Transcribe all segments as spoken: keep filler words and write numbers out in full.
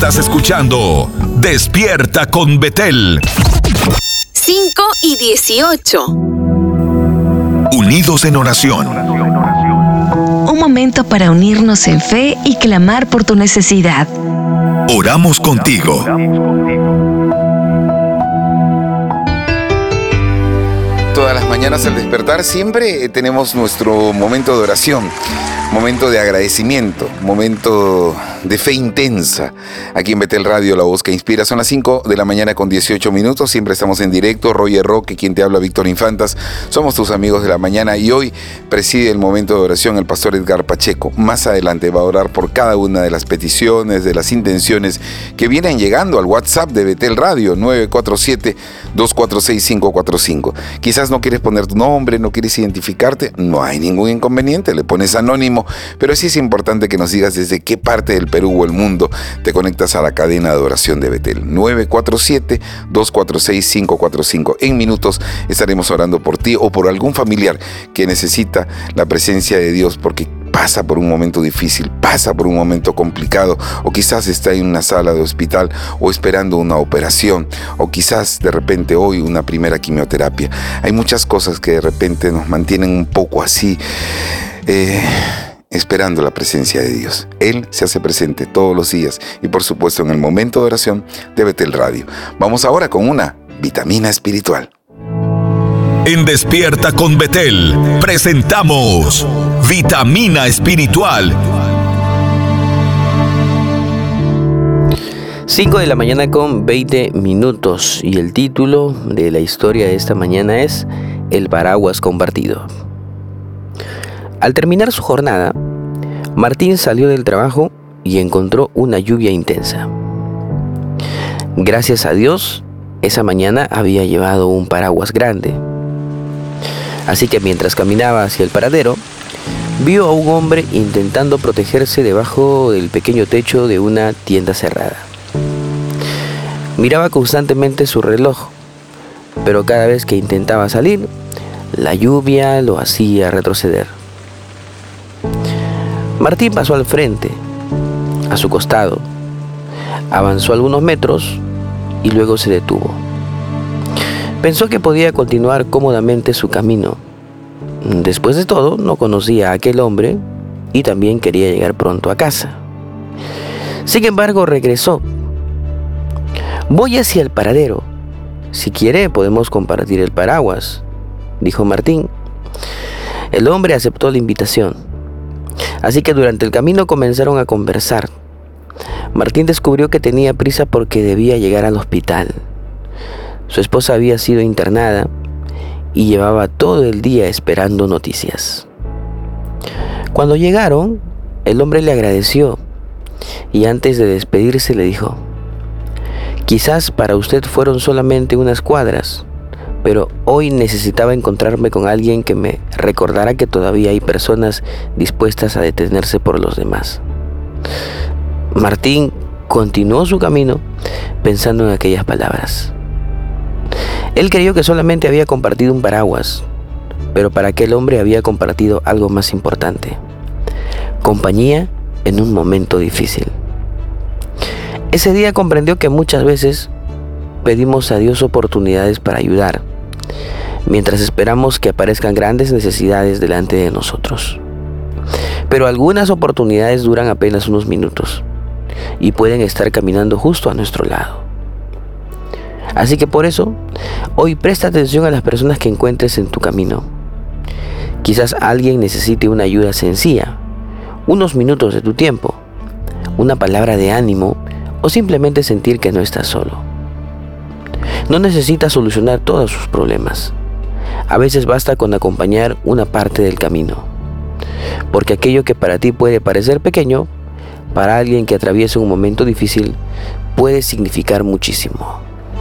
Estás escuchando Despierta con Betel. cinco y dieciocho. Unidos en oración. Un momento para unirnos en fe y clamar por tu necesidad. Oramos contigo. Todas las mañanas al despertar siempre tenemos nuestro momento de oración, momento de agradecimiento, momento de fe intensa. Aquí en Betel Radio, la voz que inspira. Son las cinco de la mañana con dieciocho minutos. Siempre estamos en directo. Roger Roque, quien te habla, Víctor Infantas. Somos tus amigos de la mañana y hoy preside el momento de oración el pastor Edgar Pacheco. Más adelante va a orar por cada una de las peticiones, de las intenciones que vienen llegando al WhatsApp de Betel Radio, nueve cuatro siete, dos cuatro seis, cinco cuatro cinco. Quizás no quieres poner tu nombre, no quieres identificarte, no hay ningún inconveniente, le pones anónimo, pero sí es importante que nos digas desde qué parte del Perú o el mundo te conectas a la cadena de oración de Betel. nueve cuatro siete, dos cuatro seis, cinco cuatro cinco. En minutos estaremos orando por ti o por algún familiar que necesita la presencia de Dios porque pasa por un momento difícil, pasa por un momento complicado, o quizás está en una sala de hospital o esperando una operación, o quizás de repente hoy una primera quimioterapia. Hay muchas cosas que de repente nos mantienen un poco así, eh, esperando la presencia de Dios. Él se hace presente todos los días y por supuesto en el momento de oración de Betel Radio. Vamos ahora con una vitamina espiritual. En Despierta con Betel presentamos Vitamina Espiritual. cinco de la mañana con veinte minutos y el título de la historia de esta mañana es El paraguas compartido. Al terminar su jornada, Martín salió del trabajo y encontró una lluvia intensa. Gracias a Dios, esa mañana había llevado un paraguas grande. Así que mientras caminaba hacia el paradero, vio a un hombre intentando protegerse debajo del pequeño techo de una tienda cerrada. Miraba constantemente su reloj, pero cada vez que intentaba salir, la lluvia lo hacía retroceder. Martín pasó al frente, a su costado, avanzó algunos metros y luego se detuvo. Pensó que podía continuar cómodamente su camino. Después de todo, no conocía a aquel hombre y también quería llegar pronto a casa. Sin embargo, regresó. Voy hacia el paradero. Si quiere, podemos compartir el paraguas, dijo Martín. El hombre aceptó la invitación. Así que durante el camino comenzaron a conversar. Martín descubrió que tenía prisa porque debía llegar al hospital. Su esposa había sido internada y llevaba todo el día esperando noticias. Cuando llegaron, el hombre le agradeció y antes de despedirse le dijo: quizás para usted fueron solamente unas cuadras, pero hoy necesitaba encontrarme con alguien que me recordara que todavía hay personas dispuestas a detenerse por los demás. Martín continuó su camino pensando en aquellas palabras. Él creyó que solamente había compartido un paraguas, pero para aquel hombre había compartido algo más importante: compañía en un momento difícil. Ese día comprendió que muchas veces pedimos a Dios oportunidades para ayudar, mientras esperamos que aparezcan grandes necesidades delante de nosotros. Pero algunas oportunidades duran apenas unos minutos y pueden estar caminando justo a nuestro lado. Así que por eso, hoy presta atención a las personas que encuentres en tu camino. Quizás alguien necesite una ayuda sencilla, unos minutos de tu tiempo, una palabra de ánimo o simplemente sentir que no estás solo. No necesitas solucionar todos sus problemas. A veces basta con acompañar una parte del camino. Porque aquello que para ti puede parecer pequeño, para alguien que atraviesa un momento difícil, puede significar muchísimo.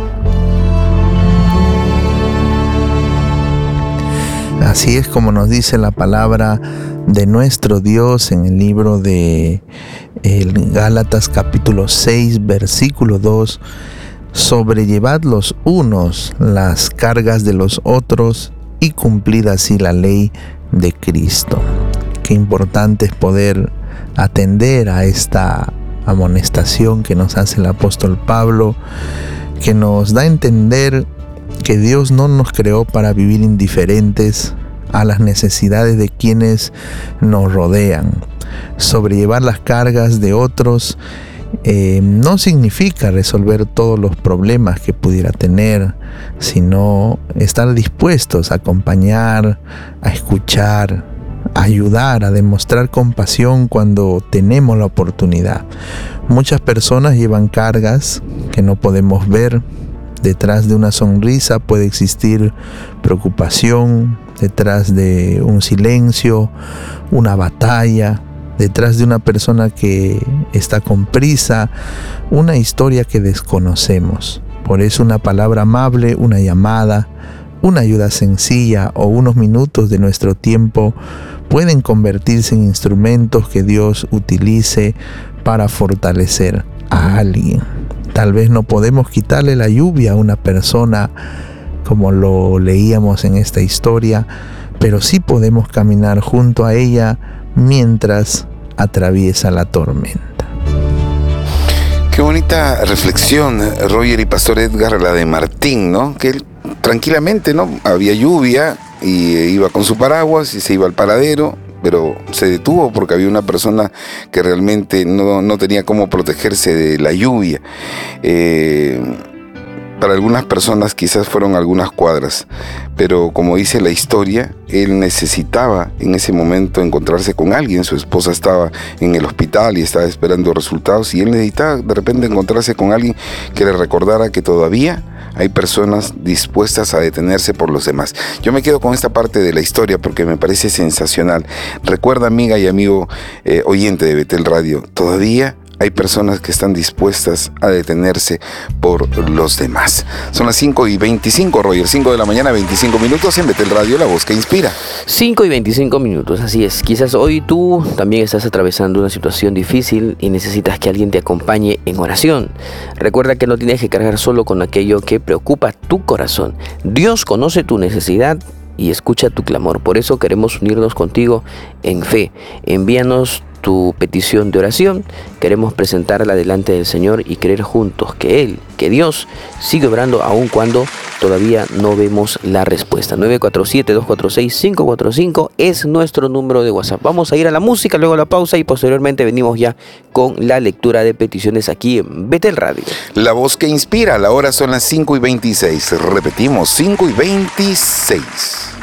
Así es como nos dice la palabra de nuestro Dios en el libro de el Gálatas capítulo seis versículo dos: sobrellevad los unos las cargas de los otros y cumplid así la ley de Cristo. Qué importante es poder atender a esta amonestación que nos hace el apóstol Pablo, que nos da a entender que Dios no nos creó para vivir indiferentes a las necesidades de quienes nos rodean. Sobrellevar las cargas de otros eh, no significa resolver todos los problemas que pudiera tener, sino estar dispuestos a acompañar, a escuchar, a ayudar, a demostrar compasión cuando tenemos la oportunidad. Muchas personas llevan cargas que no podemos ver. Detrás de una sonrisa puede existir preocupación, detrás de un silencio, una batalla, detrás de una persona que está con prisa, una historia que desconocemos. Por eso una palabra amable, una llamada, una ayuda sencilla o unos minutos de nuestro tiempo pueden convertirse en instrumentos que Dios utilice para fortalecer a alguien. Tal vez no podemos quitarle la lluvia a una persona como lo leíamos en esta historia, pero sí podemos caminar junto a ella mientras atraviesa la tormenta. Qué bonita reflexión, Roger y Pastor Edgar, la de Martín, ¿no? Que él tranquilamente, ¿no? Había lluvia y iba con su paraguas y se iba al paradero, pero se detuvo porque había una persona que realmente no, no tenía cómo protegerse de la lluvia. Eh, para algunas personas quizás fueron algunas cuadras, pero como dice la historia, él necesitaba en ese momento encontrarse con alguien. Su esposa estaba en el hospital y estaba esperando resultados, y él necesitaba de repente encontrarse con alguien que le recordara que todavía hay personas dispuestas a detenerse por los demás. Yo me quedo con esta parte de la historia porque me parece sensacional. Recuerda, amiga y amigo eh, oyente de Betel Radio, todavía hay personas que están dispuestas a detenerse por los demás. Son las cinco y veinticinco, Roger, cinco de la mañana, veinticinco minutos en Betel Radio, la voz que inspira. cinco y veinticinco minutos, así es. Quizás hoy tú también estás atravesando una situación difícil y necesitas que alguien te acompañe en oración. Recuerda que no tienes que cargar solo con aquello que preocupa tu corazón. Dios conoce tu necesidad y escucha tu clamor. Por eso queremos unirnos contigo en fe. Envíanos tu petición de oración. Queremos presentarla delante del Señor y creer juntos que Él, que Dios sigue obrando aun cuando todavía no vemos la respuesta. nueve cuatro siete, dos cuatro seis, cinco cuatro cinco es nuestro número de WhatsApp. Vamos a ir a la música, luego a la pausa y posteriormente venimos ya con la lectura de peticiones aquí en Betel Radio. La voz que inspira. La hora son las cinco y veintiséis. Repetimos, cinco y veintiséis.